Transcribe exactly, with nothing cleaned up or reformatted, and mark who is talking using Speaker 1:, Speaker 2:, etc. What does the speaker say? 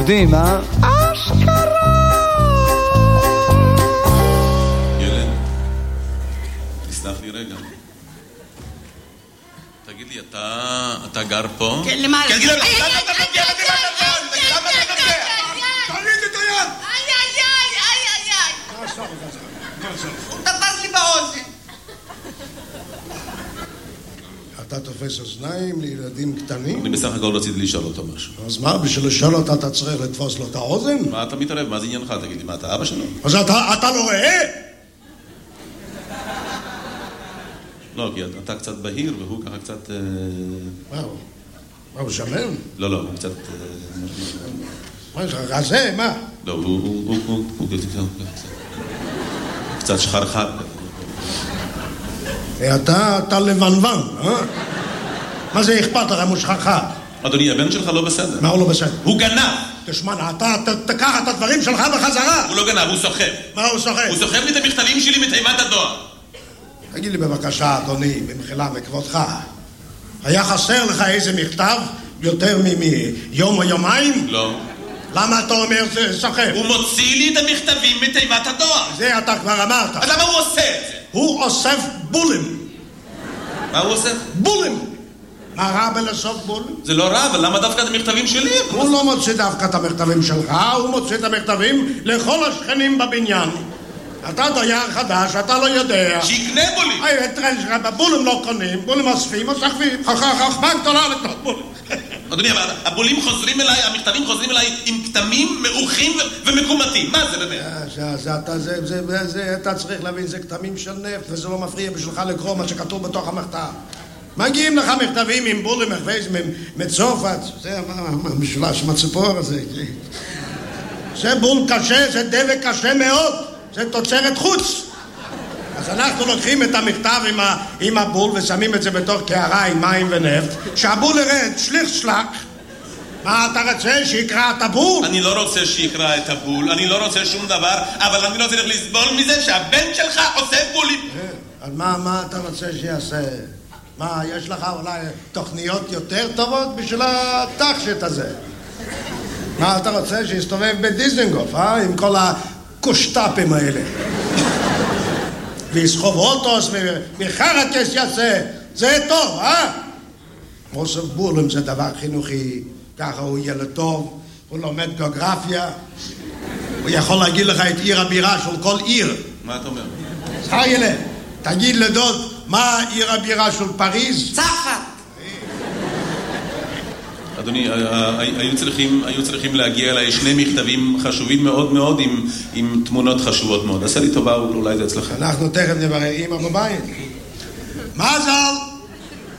Speaker 1: יהודים, אה? אשכרה!
Speaker 2: ילד, תסלח לי רגע. תגיד לי, אתה, אתה גר פה?
Speaker 3: כן, למעלה.
Speaker 2: כן, תגיד לי,
Speaker 3: איי, איי,
Speaker 2: למה
Speaker 3: איי,
Speaker 2: אתה נוגע
Speaker 3: איי,
Speaker 2: בזה
Speaker 3: איי,
Speaker 2: בטלפון?
Speaker 3: איי,
Speaker 2: למה אתה
Speaker 3: איי,
Speaker 2: נוגע? תוריד את היד!
Speaker 3: איי, איי, איי, איי, איי.
Speaker 4: מה עשה לך?
Speaker 3: הוא תפס לי באוזן.
Speaker 4: אתה תופס אוזניים לילדים קטנים?
Speaker 2: אני בסך הכל רציתי לשאול אותו משהו.
Speaker 4: אז מה, בשביל לשאול אותה אתה צריך לתפוס לו את האוזן?
Speaker 2: מה אתה מתערב? מה זה עניינך? תגיד לי, מה אתה אבא שלו?
Speaker 4: אז אתה, אתה לא רואה?
Speaker 2: לא, כי אתה קצת בהיר והוא ככה קצת...
Speaker 4: מה הוא? מה הוא שמן?
Speaker 2: לא, לא, הוא קצת...
Speaker 4: מה יש לך? רזה? מה?
Speaker 2: לא, הוא... הוא... הוא... הוא... קצת שחרחר.
Speaker 4: אתה, אתה לבנוון, אה? מה זה אכפת לך אם הוא שחרחר?
Speaker 2: אדוני, הבן שלך לא בסדר.
Speaker 4: מה הוא לא בסדר?
Speaker 2: הוא גנב!
Speaker 4: תשמע, אתה תקח את הדברים שלך בחזרה.
Speaker 2: הוא לא גנב, הוא סוחב.
Speaker 4: מה הוא סוחב?
Speaker 2: הוא סוחב לי את המכתבים שלי מתיבת הדואר.
Speaker 4: תגיד לי בבקשה, אדוני, במחילה מכבודך, היה חסר לך איזה מכתב יותר מיום או יומיים?
Speaker 2: לא.
Speaker 4: למה אתה אומר זה סוחב?
Speaker 2: הוא מוציא לי את המכתבים מתיבת הדואר.
Speaker 4: זה אתה כבר אמרת.
Speaker 2: אז למה הוא עושה את זה?
Speaker 4: הוא אוסף בולים.
Speaker 2: מה הוא עושה?
Speaker 4: בולים. מה רע בלאסוף בולים?
Speaker 2: זה לא רע, אבל למה דווקא את המכתבים שלי?
Speaker 4: הוא לא מוציא דווקא את המכתבים שלך, הוא מוציא את המכתבים לכל השכנים בבניין. אתה דייר חדש, אתה לא יודע.
Speaker 2: שיקנה בולים.
Speaker 4: בולים לא קונים, בולים אוספים, אוספים. חכמה גדולה לקנות בולים.
Speaker 2: אדוני, אבל הבולים חוזרים אליי, המכתבים חוזרים אליי עם כתמים מעוכים ומקומטים. מה זה באמת?
Speaker 4: אתה צריך להבין, זה כתמים של נפט, וזה לא מפריע בשבילך לקרוא מה שכתוב בתוך המכתב. מגיעים לך מכתבים עם בולים מצרפת, זה המשולש עם הציפור הזה. זה בול קשה, זה דבק קשה מאוד, זה תוצרת חוץ. אז אנחנו לוקחים את המכתב עם, ה, עם הבול ושמים את זה בתוך קערה עם מים ונפט, שהבול ירד, שליך שלק. מה אתה רוצה, שיקרא את הבול?
Speaker 2: אני לא רוצה שיקרא את הבול, אני לא רוצה שום דבר, אבל אני לא צריך לסבול מזה שהבן שלך עושה בולים.
Speaker 4: אז מה, מה אתה רוצה שיעשה? מה, יש לך אולי תוכניות יותר טובות בשביל התחשת הזה? מה אתה רוצה, שיסתובב בדיזנגוף, אה? עם כל הקושטאפים האלה. ויסחוב אוטוס וחרקס יעשה, זה טוב, אה? אוסף בולים זה דבר חינוכי, ככה הוא ילד טוב, הוא לומד גיאוגרפיה, הוא יכול להגיד לך את עיר הבירה של כל עיר.
Speaker 2: מה אתה אומר?
Speaker 4: סחר ילד, תגיד לדוד, מה עיר הבירה של פריז?
Speaker 3: צרפת.
Speaker 2: אדוני, היו צריכים, היו צריכים להגיע אליי שני מכתבים חשובים מאוד מאוד עם, עם תמונות חשובות מאוד. עשה לי טובה, אולי זה אצלך.
Speaker 4: אנחנו תכף נברר, אמא בבית. מזל!